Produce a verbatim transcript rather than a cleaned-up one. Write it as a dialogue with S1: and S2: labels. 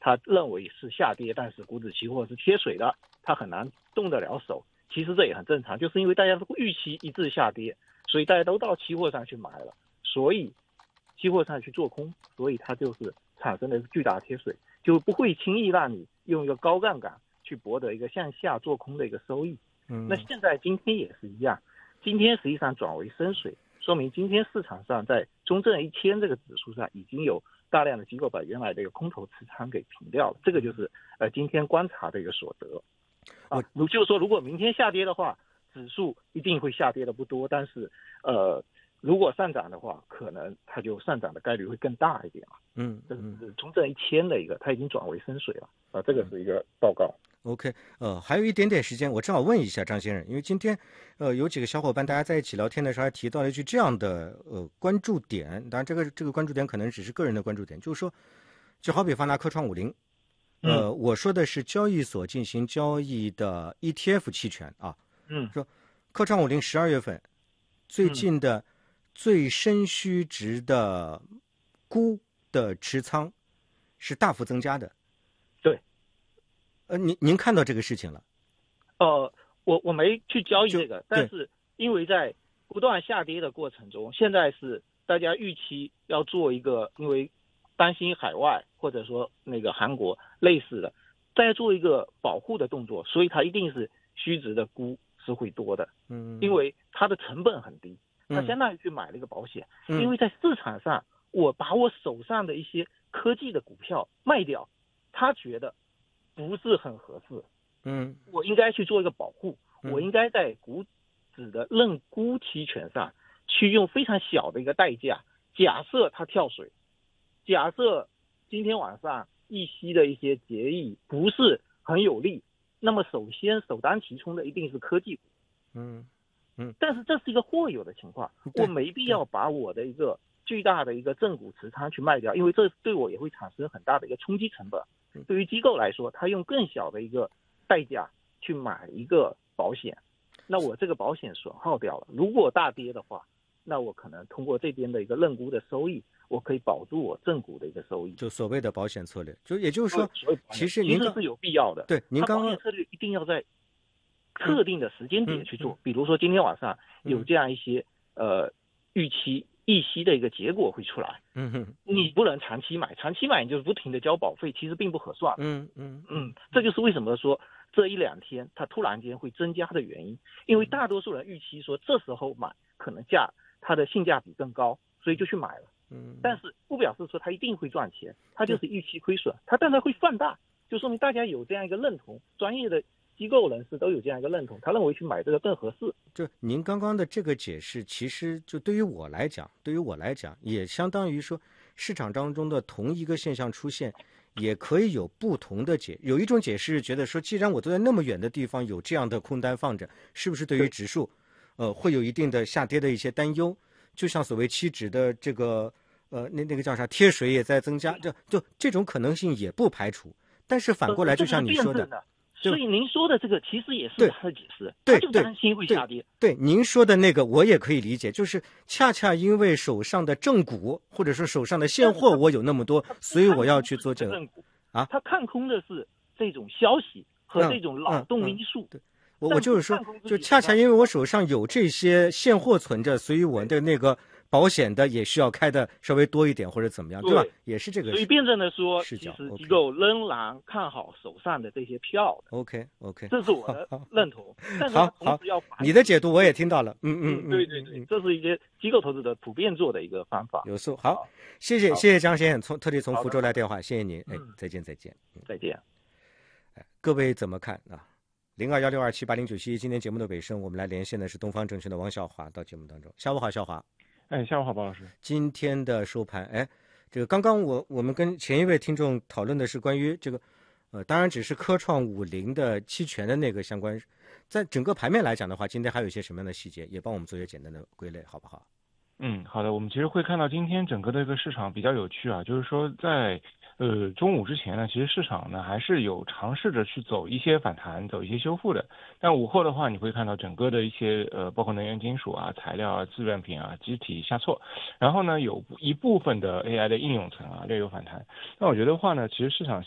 S1: 他认为是下跌，但是股指期货是贴水的，他很难动得了手。其实这也很正常，就是因为大家都预期一致下跌，所以大家都到期货上去买了，所以期货上去做空，所以它就是产生了巨大贴水，就不会轻易让你用一个高杠杆去博得一个向下做空的一个收益。
S2: 嗯，
S1: 那现在今天也是一样，今天实际上转为深水，说明今天市场上在中证一千这个指数上已经有大量的机构把原来的一个空头持仓给平掉了，这个就是呃今天观察的一个所得。啊，如就是说，如果明天下跌的话，指数一定会下跌的不多，但是呃，如果上涨的话，可能它就上涨的概率会更大一点了。
S2: 嗯，
S1: 这是中证一千的一个，它已经转为深水了啊，这个是一个报告。
S2: OK， 呃，还有一点点时间，我正好问一下张先生，因为今天，呃，有几个小伙伴大家在一起聊天的时候还提到了一句这样的呃关注点，当然这个这个关注点可能只是个人的关注点，就是说，就好比方拿科创五零。呃，
S1: 嗯、
S2: 我说的是交易所进行交易的 E T F 期权啊。
S1: 嗯，
S2: 说科创五零十二月份最近的最深虚值的估的持仓是大幅增加的。
S1: 对。
S2: 呃，您您看到这个事情了？
S1: 呃，我我没去交易这个，但是因为在不断下跌的过程中，现在是大家预期要做一个，因为担心海外或者说那个韩国类似的，再做一个保护的动作，所以它一定是虚值的估是会多的，
S2: 嗯，
S1: 因为它的成本很低，它相当于去买了一个保险，
S2: 嗯、
S1: 因为在市场上，我把我手上的一些科技的股票卖掉，他觉得不是很合适，
S2: 嗯，
S1: 我应该去做一个保护，我应该在股指的认沽期权上去用非常小的一个代价，假设它跳水。假设今天晚上议息的一些决议不是很有利，那么首先首当其冲的一定是科技股。
S2: 嗯嗯，
S1: 但是这是一个或有的情况，我没必要把我的一个巨大的一个正股持仓去卖掉，因为这对我也会产生很大的一个冲击成本。对于机构来说，他用更小的一个代价去买一个保险，那我这个保险损耗掉了，如果大跌的话，那我可能通过这边的一个认沽的收益，我可以保住我正股的一个收益，
S2: 就所谓的保险策略，就也就是说，其实
S1: 您是有必要的。
S2: 对，您刚刚
S1: 保险策略一定要在特定的时间点去做，嗯嗯、比如说今天晚上有这样一些、嗯、呃预期议息的一个结果会出来，
S2: 嗯哼，
S1: 你不能长期买，长期买你就是不停的交保费，其实并不合算。
S2: 嗯嗯
S1: 嗯，这就是为什么说这一两天它突然间会增加的原因，因为大多数人预期说这时候买可能价它的性价比更高，所以就去买了。
S2: 嗯，
S1: 但是不表示说它一定会赚钱，它就是预期亏损，它当然会放大，就说明大家有这样一个认同，专业的机构人士都有这样一个认同，他认为去买这个更合适。
S2: 就您刚刚的这个解释，其实就对于我来讲，对于我来讲，也相当于说市场当中的同一个现象出现，也可以有不同的解。有一种解释觉得说，既然我都在那么远的地方有这样的空单放着，是不是对于指数，呃，会有一定的下跌的一些担忧？就像所谓期指的这个呃那那个叫啥贴水也在增加，就就这种可能性也不排除。但是反过来，就像你说的。
S1: 呃所以您说的这个其实也是他的解释，
S2: 对，
S1: 他就担心会下跌。
S2: 对，对，您说的那个我也可以理解，就是恰恰因为手上的正股或者说手上的现货我有那么多，所以我要去做这个啊。
S1: 他看空的是这种消息和这种劳动因素。
S2: 嗯嗯嗯、对，我我就是说，就恰恰因为我手上有这些现货存着，所以我的那个保险的也需要开的稍微多一点或者怎么样，对吧？也是这个。
S1: 所以辩证的说，
S2: 其
S1: 实机构仍然看好手上的这些票的。
S2: OK OK，
S1: 这是我的认同。但是
S2: 好，好，你的解读我也听到了。嗯嗯
S1: 嗯，对对对，这是一些机构投资者普遍做的一个方法。
S2: 有数。好，谢谢谢谢张先生，从特地从福州来电话，谢谢您。哎，再见再见
S1: 再见。
S2: 哎，各位怎么看啊？零二幺六二七八零九七，今天节目的尾声，我们来连线的是东方证券的王晓华到节目当中。下午好，晓华。
S3: 哎，下午好，包老师。
S2: 今天的收盘，哎，这个刚刚我我们跟前一位听众讨论的是关于这个，呃，当然只是科创五零的期权的那个相关，在整个盘面来讲的话，今天还有一些什么样的细节，也帮我们做一些简单的归类，好不好？
S3: 嗯，好的。我们其实会看到今天整个的一个市场比较有趣啊，就是说在呃中午之前呢，其实市场呢还是有尝试着去走一些反弹，走一些修复的。但午后的话，你会看到整个的一些呃包括能源金属啊、材料啊、自然品啊集体下挫，然后呢有一部分的 A I 的应用层啊略有反弹。那我觉得话呢，其实市场